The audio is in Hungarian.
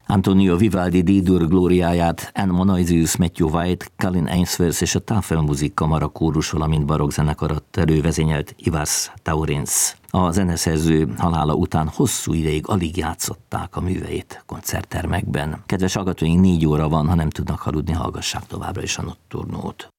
Antonio Vivaldi D-dur glóriáját Anne Monaisius, Matthew White, Colin Ainsworth és a Tafelmusik Kamara kórus, valamint barokkzenekar adta elő, vezényelt Ivars Taurins. A zeneszerző halála után hosszú ideig alig játszották a műveit koncerttermekben. Kedves hallgatóink, 4 óra van, ha nem tudnak aludni, hallgassák továbbra is a Nocturnót.